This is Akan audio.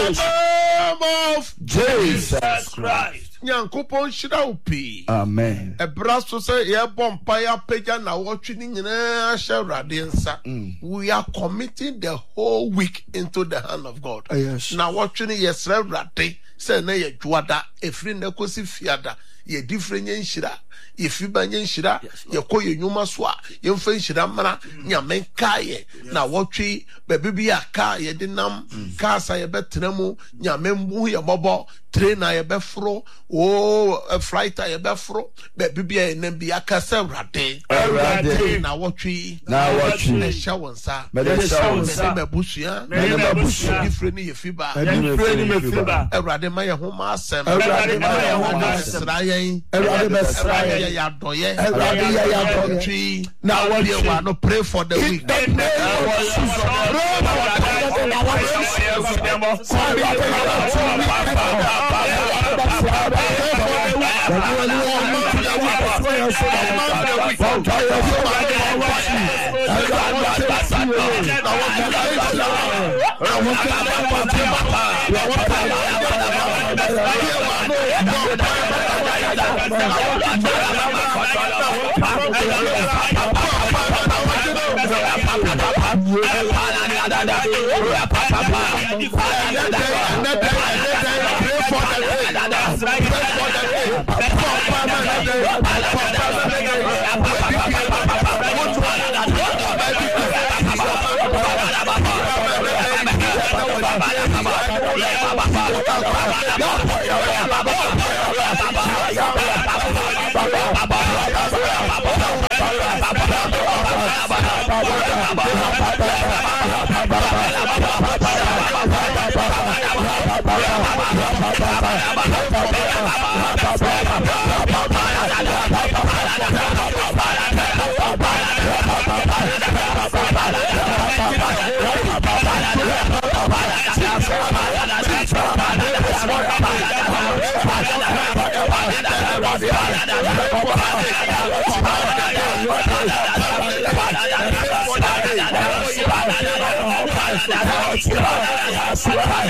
name of Jesus Christ. Nyankopon shira upi. Amen. Ebraso say ye bompa ya peja na wotwe ni nyina hye Awurade nsa. We are committing the whole week into the hand of God. Yes. Na wotwe ni yesra Awurade say na ye dwoada efri na kosi fiada ye different nshira ye fiba nshira ye koye nyuma so a ye mfa nshira mara nyame kae na wotwe bebibi aka ye dinam kasa ye betremu nyame mbu ye bobo trainer ye befro flight ye befro bebibi ye nambi aka se Awurade na wotwe na sha wonsa me busua different ye fiba Awurade ma ye homa asem Awurade ma ye homa asem Awurade besra ye ya doye Awurade ya doye now what you want to pray for the week